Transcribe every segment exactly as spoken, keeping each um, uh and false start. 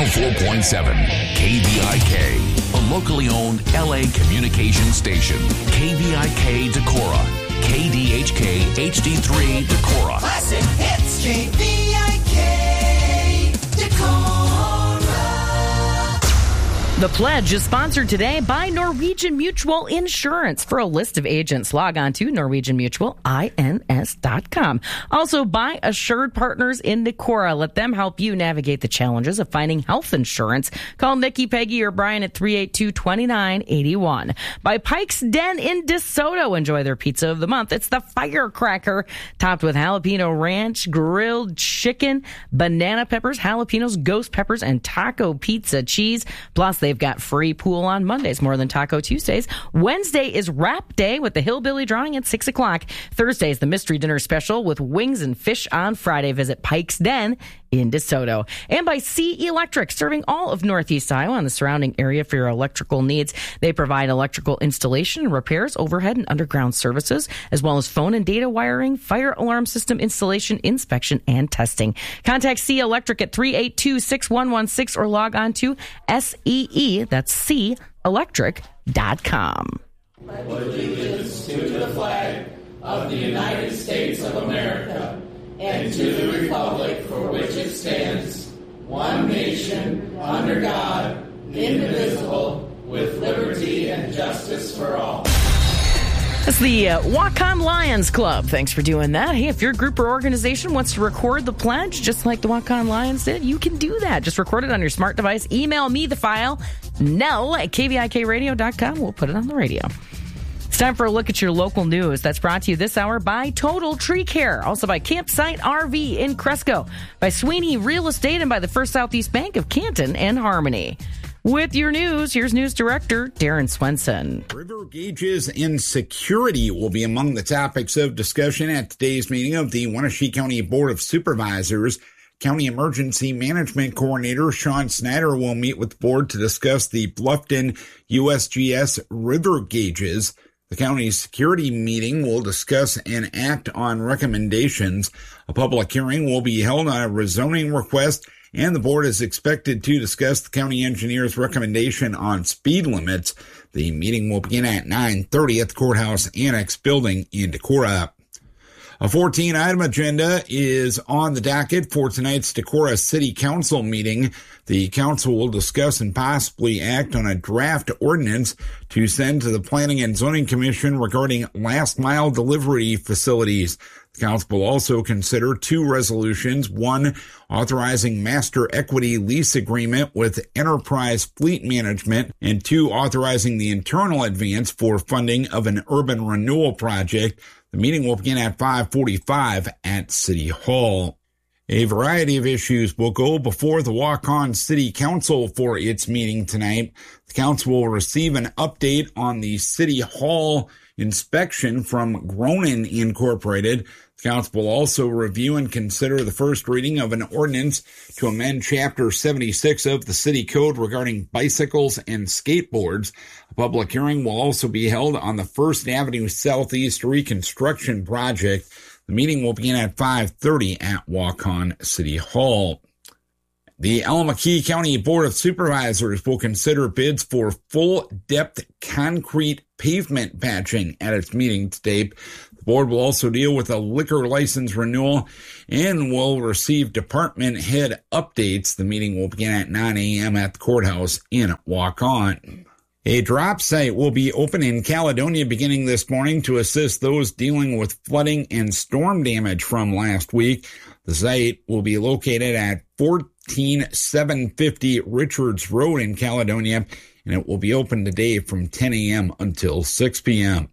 oh four point seven K V I K, a locally owned L A communication station. K V I K Decorah, K D H K H D three Decorah. Classic hits, K V I K Decorah. The Pledge is sponsored today by Norwegian Mutual Insurance. For a list of agents, log on to norwegian mutual ins dot com. Also by Assured Partners in Decorah. Let them help you navigate the challenges of finding health insurance. Call Nikki, Peggy, or Brian at three eight two, two nine eight one. By Pike's Den in DeSoto. Enjoy their pizza of the month. It's the Firecracker, topped with jalapeno ranch, grilled chicken, banana peppers, jalapenos, ghost peppers, and taco pizza cheese. Plus, they've got free pool on Mondays, more than Taco Tuesdays. Wednesday is Wrap Day with the Hillbilly Drawing at six o'clock. Thursday is the Mystery Dinner Special with wings and fish on Friday. Visit Pike's Den in DeSoto. And by C Electric, serving all of Northeast Iowa and the surrounding area for your electrical needs. They provide electrical installation and repairs, overhead and underground services, as well as phone and data wiring, fire alarm system installation, inspection, and testing. Contact C Electric at three eight two, six one one six or log on to S E E, that's C electric dot com. Allegiance to the flag of the United States of America and to the republic for which it stands, one nation, under God, indivisible, with liberty and justice for all. That's the uh, Waukon Lions Club. Thanks for doing that. Hey, if your group or organization wants to record the pledge, just like the Waukon Lions did, you can do that. Just record it on your smart device. Email me the file, Nell at K V I K radio dot com. We'll put it on the radio. It's time for a look at your local news. That's brought to you this hour by Total Tree Care, also by Campsite R V in Cresco, by Sweeney Real Estate, and by the First Southeast Bank of Canton and Harmony. With your news, here's News Director Darren Swenson. River gauges and security will be among the topics of discussion at today's meeting of the Wenatchee County Board of Supervisors. County Emergency Management Coordinator Sean Snyder will meet with the board to discuss the Bluffton U S G S river gauges. The county's security meeting will discuss and act on recommendations. A public hearing will be held on a rezoning request, and the board is expected to discuss the county engineer's recommendation on speed limits. The meeting will begin at nine thirty at the Courthouse Annex building in Decorah. A fourteen-item agenda is on the docket for tonight's Decorah City Council meeting. The council will discuss and possibly act on a draft ordinance to send to the Planning and Zoning Commission regarding last-mile delivery facilities. The council will also consider two resolutions, one authorizing master equity lease agreement with Enterprise Fleet Management, and two authorizing the internal advance for funding of an urban renewal project. The meeting will begin at five forty-five at City Hall. A variety of issues will go before the Waukon City Council for its meeting tonight. The council will receive an update on the City Hall inspection from Gronin Incorporated. The council will also review and consider the first reading of an ordinance to amend Chapter seventy-six of the City Code regarding bicycles and skateboards. A public hearing will also be held on the First Avenue Southeast reconstruction project. The meeting will begin at five thirty at Waukon City Hall. The Alameda County Board of Supervisors will consider bids for full-depth concrete pavement patching at its meeting today. The board will also deal with a liquor license renewal and will receive department head updates. The meeting will begin at nine a.m. at the courthouse in Waukon. A drop site will be open in Caledonia beginning this morning to assist those dealing with flooding and storm damage from last week. The site will be located at fourteen seven fifty Richards Road in Caledonia, and it will be open today from ten a.m. until six p.m.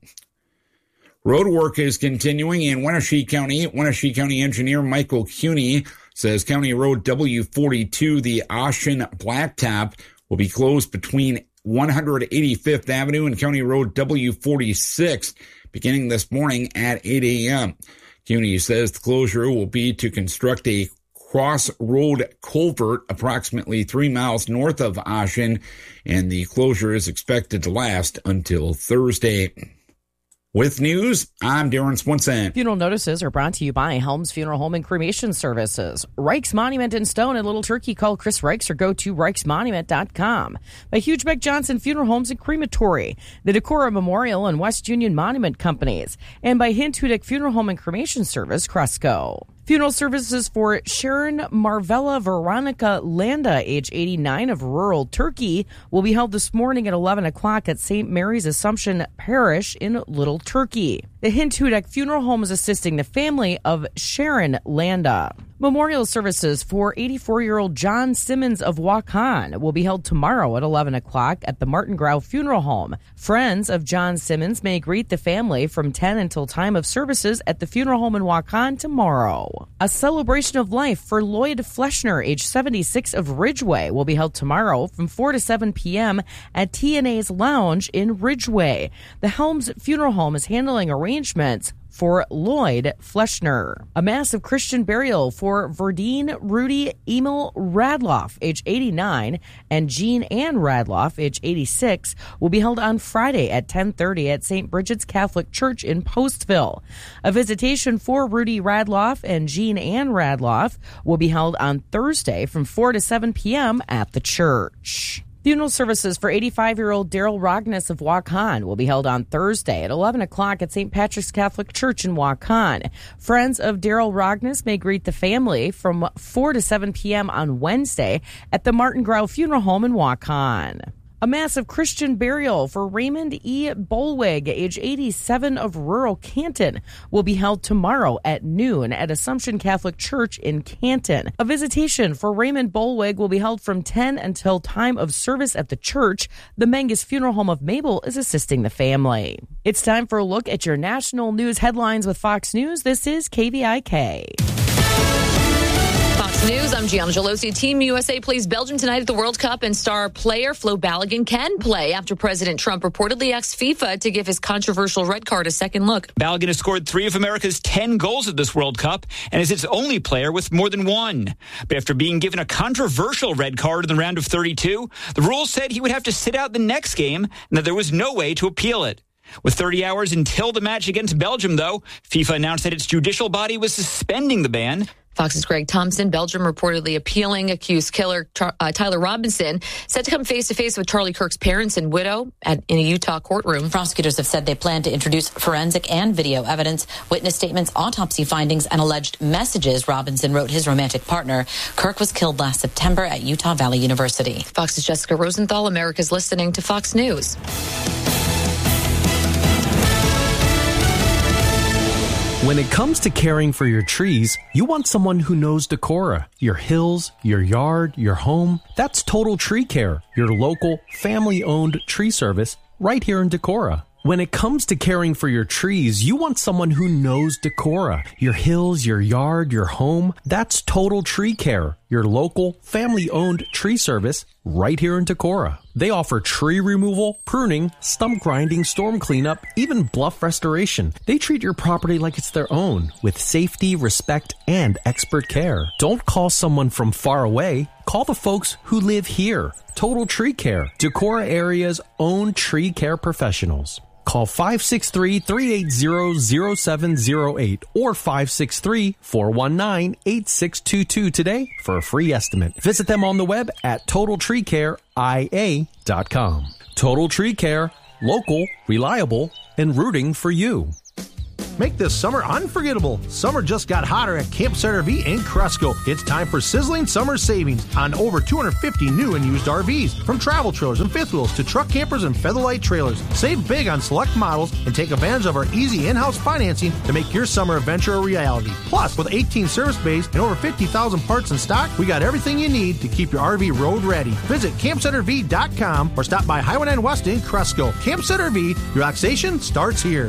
Road work is continuing in Wenatchee County. Wenatchee County Engineer Michael Cuney says County Road W forty-two, the Ocean Blacktop, will be closed between one hundred eighty-fifth Avenue and County Road W forty-six beginning this morning at eight a.m. Cuney says the closure will be to construct a cross-road culvert approximately three miles north of Ocean, and the closure is expected to last until Thursday. With news, I'm Darren Swinson. Funeral notices are brought to you by Helms Funeral Home and Cremation Services. Reich's Monument in Stone and Little Turkey. Call Chris Reichs or go to reichs monument dot com. By Hugebeck Johnson Funeral Homes and Crematory. The Decorah Memorial and West Union Monument Companies. And by Hint Hudick Funeral Home and Cremation Service, Cresco. Funeral services for Sharon Marvella Veronica Landa, age eighty-nine, of rural Turkey, will be held this morning at eleven o'clock at Saint Mary's Assumption Parish in Little Turkey. The Hint Hudick Funeral Home is assisting the family of Sharon Landa. Memorial services for eighty-four-year-old John Simmons of Waukon will be held tomorrow at eleven o'clock at the Martin Grau Funeral Home. Friends of John Simmons may greet the family from ten until time of services at the funeral home in Waukon tomorrow. A celebration of life for Lloyd Fleschner, age seventy-six, of Ridgeway, will be held tomorrow from four to seven p.m. at T and A's Lounge in Ridgeway. The Helms Funeral Home is handling arrangements for Lloyd Fleschner. A massive Christian burial for Verdine Rudy Emil Radloff, age eighty-nine, and Jean Ann Radloff, age eighty-six, will be held on Friday at ten thirty at Saint Bridget's Catholic Church in Postville. A visitation for Rudy Radloff and Jean Ann Radloff will be held on Thursday from four to seven p.m. at the church. Funeral services for eighty-five-year-old Daryl Rogness of Waukon will be held on Thursday at eleven o'clock at Saint Patrick's Catholic Church in Waukon. Friends of Daryl Rogness may greet the family from four to seven p.m. on Wednesday at the Martin Grau Funeral Home in Waukon. A massive Christian burial for Raymond E. Bolwig, age eighty-seven, of rural Canton, will be held tomorrow at noon at Assumption Catholic Church in Canton. A visitation for Raymond Bolwig will be held from ten until time of service at the church. The Mengus Funeral Home of Mabel is assisting the family. It's time for a look at your national news headlines with Fox News. This is K V I K. Fox News, I'm Gianna Gelosi. Team U S A plays Belgium tonight at the World Cup, and star player Flo Balogun can play after President Trump reportedly asked FIFA to give his controversial red card a second look. Balogun has scored three of America's ten goals at this World Cup and is its only player with more than one. But after being given a controversial red card in the round of thirty-two, the rules said he would have to sit out the next game and that there was no way to appeal it. With thirty hours until the match against Belgium, though, FIFA announced that its judicial body was suspending the ban. Fox's Greg Thompson. Belgium reportedly appealing accused killer uh, Tyler Robinson, set to come face-to-face with Charlie Kirk's parents and widow at, in a Utah courtroom. Prosecutors have said they plan to introduce forensic and video evidence, witness statements, autopsy findings, and alleged messages Robinson wrote his romantic partner. Kirk was killed last September at Utah Valley University. Fox's Jessica Rosenthal. America's listening to Fox News. When it comes to caring for your trees, you want someone who knows Decorah, your hills, your yard, your home. That's Total Tree Care, your local, family-owned tree service right here in Decorah. When it comes to caring for your trees, you want someone who knows Decorah, your hills, your yard, your home. That's Total Tree Care, your local, family-owned tree service right here in Decorah. They offer tree removal, pruning, stump grinding, storm cleanup, even bluff restoration. They treat your property like it's their own, with safety, respect, and expert care. Don't call someone from far away. Call the folks who live here. Total Tree Care, Decorah area's own tree care professionals. Call five six three, three eight zero, zero seven zero eight or five six three, four one nine, eight six two two today for a free estimate. Visit them on the web at total tree care I A dot com. Total Tree Care, local, reliable, and rooting for you. Make this summer unforgettable. Summer just got hotter at Camp Center V in Cresco. It's time for sizzling summer savings on over two hundred fifty new and used R Vs. From travel trailers and fifth wheels to truck campers and featherlight trailers. Save big on select models and take advantage of our easy in-house financing to make your summer adventure a reality. Plus, with eighteen service bays and over fifty thousand parts in stock, we got everything you need to keep your R V road ready. Visit camp center v dot com or stop by Highway nine West in Cresco. Camp Center V, relaxation starts here.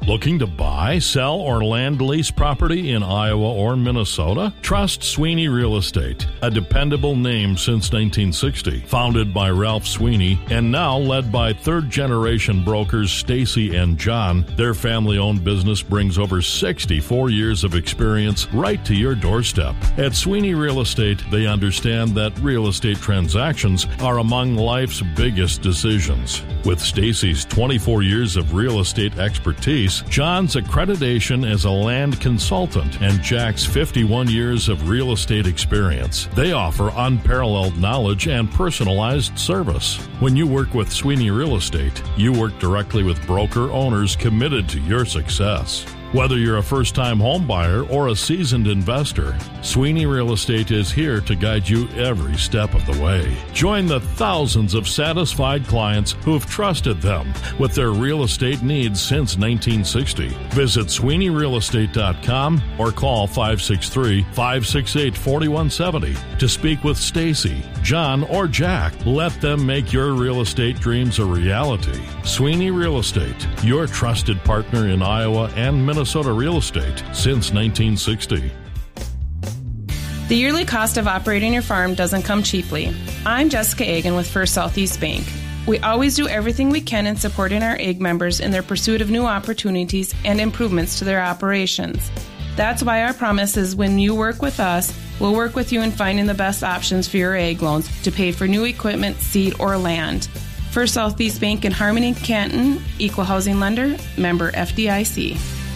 Looking to buy, sell, or land lease property in Iowa or Minnesota? Trust Sweeney Real Estate, a dependable name since nineteen sixty. Founded by Ralph Sweeney and now led by third-generation brokers Stacy and John, their family-owned business brings over sixty-four years of experience right to your doorstep. At Sweeney Real Estate, they understand that real estate transactions are among life's biggest decisions. With Stacy's twenty-four years of real estate expertise, John's accreditation as a land consultant, and Jack's fifty-one years of real estate experience, they offer unparalleled knowledge and personalized service. When you work with Sweeney Real Estate, you work directly with broker owners committed to your success. Whether you're a first-time home buyer or a seasoned investor, Sweeney Real Estate is here to guide you every step of the way. Join the thousands of satisfied clients who've trusted them with their real estate needs since nineteen sixty. Visit Sweeney Real Estate dot com or call five six three, five six eight, four one seven zero to speak with Stacy, John, or Jack. Let them make your real estate dreams a reality. Sweeney Real Estate, your trusted partner in Iowa and Minnesota. Minnesota real estate since nineteen sixty. The yearly cost of operating your farm doesn't come cheaply. I'm Jessica Agan with First Southeast Bank. We always do everything we can in supporting our A G members in their pursuit of new opportunities and improvements to their operations. That's why our promise is when you work with us, we'll work with you in finding the best options for your A G loans to pay for new equipment, seed, or land. First Southeast Bank in Harmony, Canton, equal housing lender, member F D I C.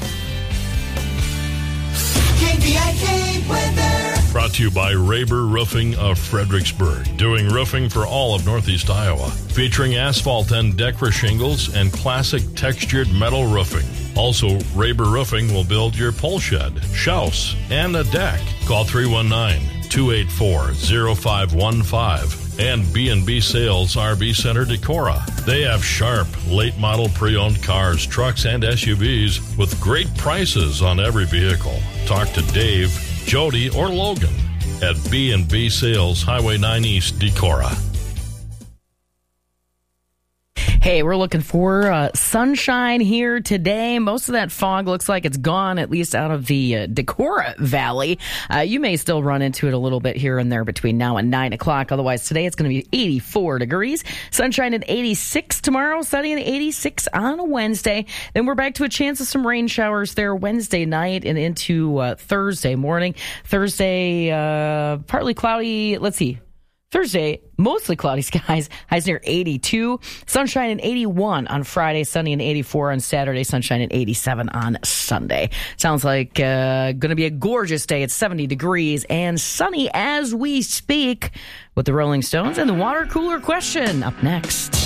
K B I K weather. Brought to you by Raber Roofing of Fredericksburg, doing roofing for all of Northeast Iowa, featuring asphalt and Decra shingles and classic textured metal roofing. Also, Raber Roofing will build your pole shed, house, and a deck. Call three one nine, two eight four, zero five one five. And B and B Sales R V Center Decorah. They have sharp, late-model pre-owned cars, trucks, and S U Vs with great prices on every vehicle. Talk to Dave, Jody, or Logan at B and B Sales, Highway nine East, Decorah. Hey, we're looking for uh, sunshine here today. Most of that fog looks like it's gone, at least out of the uh, Decorah Valley. Uh, you may still run into it a little bit here and there between now and nine o'clock. Otherwise, today it's going to be eighty-four degrees. Sunshine at eighty-six tomorrow, sunny at eighty-six on Wednesday. Then we're back to a chance of some rain showers there Wednesday night and into uh, Thursday morning. Thursday, uh, partly cloudy. Let's see. Thursday, mostly cloudy skies, highs near eighty-two. Sunshine at eighty-one on Friday, sunny and eighty-four on Saturday, sunshine at eighty-seven on Sunday. Sounds like uh, going to be a gorgeous day. It's seventy degrees and sunny as we speak with the Rolling Stones and the water cooler question up next.